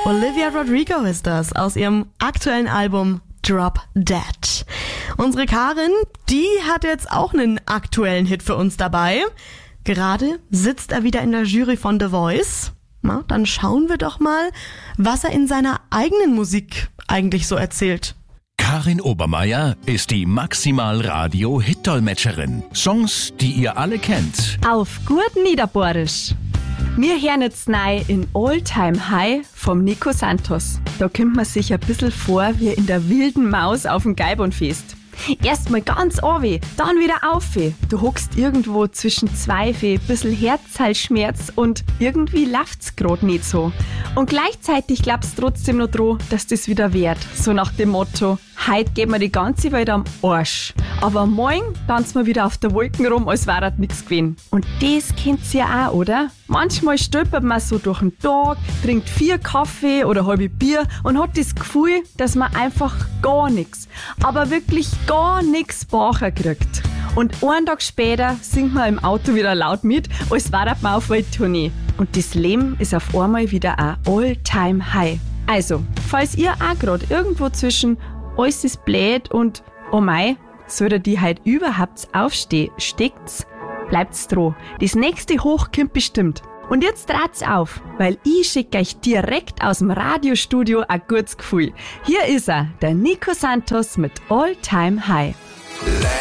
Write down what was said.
Olivia Rodrigo ist das aus ihrem aktuellen Album Drop Dead. Unsere Karin, die hat jetzt auch einen aktuellen Hit für uns dabei. Gerade sitzt er wieder in der Jury von The Voice. Na, dann schauen wir doch mal, was er in seiner eigenen Musik eigentlich so erzählt. Karin Obermeier ist die Maximal-Radio-Hit-Dolmetscherin. Songs, die ihr alle kennt. Auf gut Niederbohrisch. Wir hören jetzt neu in All Time High vom Nico Santos. Da kommt man sich ein bisschen vor wie in der wilden Maus auf dem Gaibonfest. Erstmal ganz runter, dann wieder auf. Du hockst irgendwo zwischen zwei Fee, bisschen Herzhalsschmerz und irgendwie läuft's grad nicht so. Und gleichzeitig glaubst du trotzdem noch dran, dass das wieder wird. So nach dem Motto, heute geht mir die ganze Welt am Arsch. Aber morgen tanzt man wieder auf der Wolken rum, als wäre nichts gewesen. Und das kennt's ja auch, oder? Manchmal stolpert man so durch den Tag, trinkt 4 Kaffee oder halbe Bier und hat das Gefühl, dass man einfach gar nichts, aber wirklich gar nichts bacher kriegt. Und einen Tag später singt man im Auto wieder laut mit, als wäre man auf Welttournee. Und das Leben ist auf einmal wieder ein All-Time-High. Also, falls ihr auch gerade irgendwo zwischen alles ist blöd und oh mei, soll der die heute überhaupt aufstehen, steckt's, bleibt's dran. Das nächste Hoch kommt bestimmt. Und jetzt dreht's auf, weil ich schicke euch direkt aus dem Radiostudio ein gutes Gefühl. Hier ist er, der Nico Santos mit All Time High.